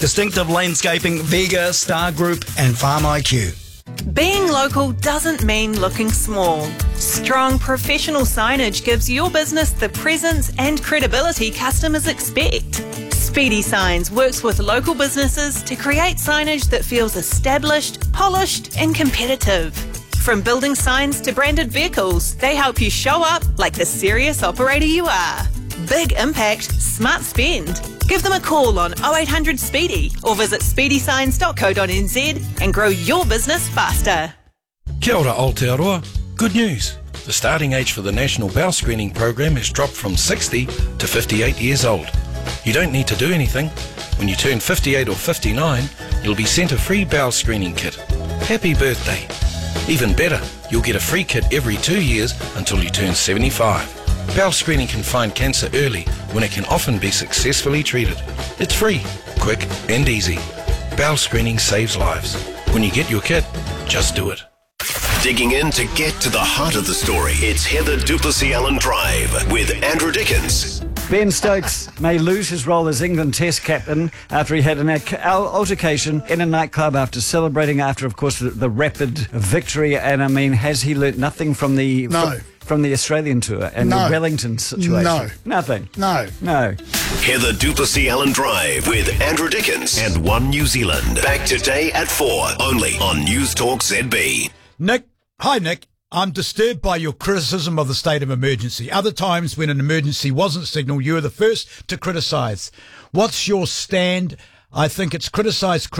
Distinctive Landscaping, Vega, Star Group and Farm IQ. Being local doesn't mean looking small. Strong professional signage gives your business the presence and credibility customers expect. Speedy Signs works with local businesses to create signage that feels established, polished and competitive. From building signs to branded vehicles, they help you show up like the serious operator you are. Big impact, smart spend. Give them a call on 0800 Speedy or visit speedysigns.co.nz and grow your business faster. Kia ora Aotearoa. Good news. The starting age for the National Bowel Screening Program has dropped from 60 to 58 years old. You don't need to do anything. When you turn 58 or 59, you'll be sent a free bowel screening kit. Happy birthday. Even better, you'll get a free kit every 2 years until you turn 75. Bowel screening can find cancer early when it can often be successfully treated. It's free, quick and easy. Bowel screening saves lives. When you get your kit, just do it. Digging in to get to the heart of the story, it's Heather Duplessis Allen Drive with Andrew Dickens. Ben Stokes may lose his role as England Test captain after he had an altercation in a nightclub after celebrating of course, the rapid victory. And I mean, has he learnt nothing from the... No. From the Australian tour and the Wellington situation? No. Nothing? No. Heather Duplessis Allen Drive with Andrew Dickens and One New Zealand. Back today at 4, only on News Talk ZB. Nick. Hi, Nick. I'm disturbed by your criticism of the state of emergency. Other times when an emergency wasn't signalled, you were the first to criticise. What's your stand? I think it's criticise.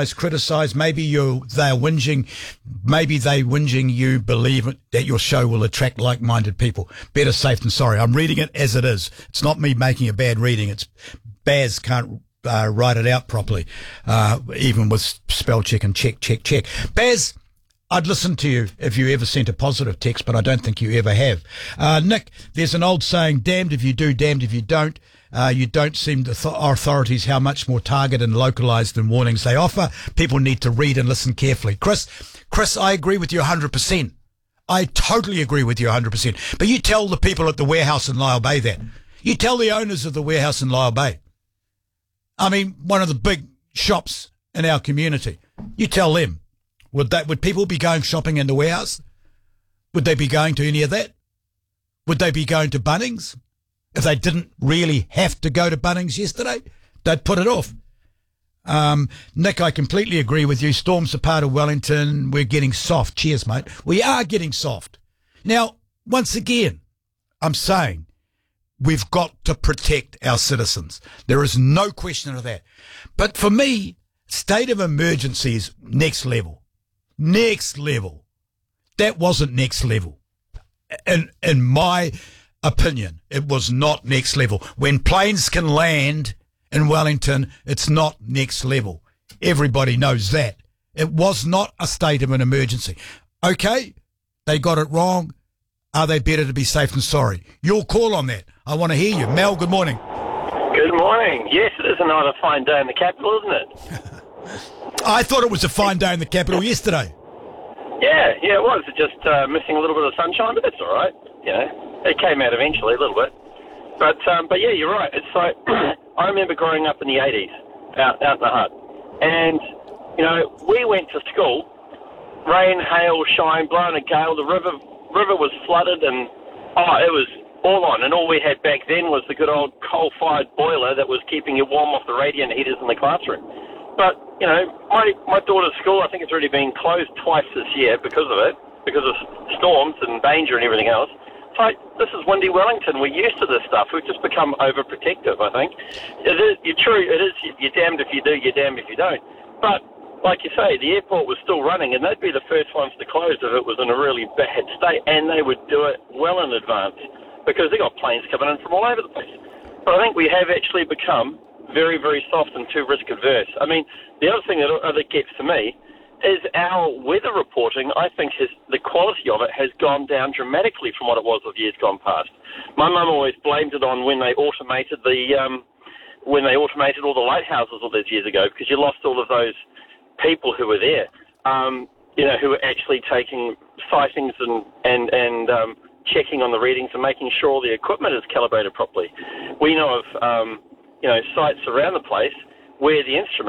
Maybe they're whinging. Maybe they whinging you believe that your show will attract like-minded people. Better safe than sorry. I'm reading it as it is. It's not me making a bad reading. It's Baz can't write it out properly, even with spell check and check. Baz, I'd listen to you if you ever sent a positive text, but I don't think you ever have. Nick, there's an old saying, damned if you do, damned if you don't. You don't seem to authorities how much more targeted and localised than warnings they offer. People need to read and listen carefully. Chris, I agree with you 100%. I totally agree with you 100%. But you tell the people at the warehouse in Lyall Bay that. You tell the owners of the warehouse in Lyall Bay. I mean, one of the big shops in our community. You tell them. Would people be going shopping in the warehouse? Would they be going to any of that? Would they be going to Bunnings? If they didn't really have to go to Bunnings yesterday, they'd put it off. Nick, I completely agree with you. Storms are part of Wellington. We're getting soft. Cheers, mate. We are getting soft. Now, once again, I'm saying we've got to protect our citizens. There is no question of that. But for me, state of emergency is next level. Next level. That wasn't next level. In my opinion, it was not next level. When planes can land in Wellington, it's not next level. Everybody knows that. It was not a state of an emergency. Okay, they got it wrong. Are they better to be safe than sorry? Your call on that. I want to hear you. Mel, good morning. Good morning. Yes, it is another fine day in the capital, isn't it? I thought it was a fine day in the capital yesterday. Yeah, it was. Just missing a little bit of sunshine, but that's all right. You know. It came out eventually, a little bit. But yeah, you're right. It's like, I remember growing up in the 80s, out in the hut. And, you know, we went to school, rain, hail, shine, blowing a gale, the river was flooded and, it was all on. And all we had back then was the good old coal-fired boiler that was keeping you warm off the radiant heaters in the classroom. But, you know, my daughter's school, I think it's already been closed twice this year because of it, because of storms and danger and everything else. Like, this is windy Wellington. We're used to this stuff. We've just become overprotective, I think. You're true. It is. You're damned if you do, you're damned if you don't. But, like you say, the airport was still running, and they'd be the first ones to close if it was in a really bad state, and they would do it well in advance because they got planes coming in from all over the place. But I think we have actually become very, very soft and too risk-averse. I mean, the other thing that gets to me is our weather reporting. I think the quality of it has gone down dramatically from what it was of years gone past. My mum always blamed it on when they automated all the lighthouses all those years ago, because you lost all of those people who were there, who were actually taking sightings and checking on the readings and making sure all the equipment is calibrated properly. We know of sites around the place where the instruments